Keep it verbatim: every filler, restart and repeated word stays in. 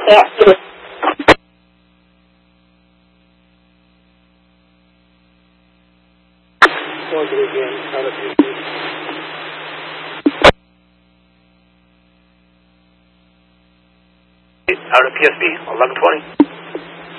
can't see it. Plug it again, out of P S B. Out of P S B, eleven twenty.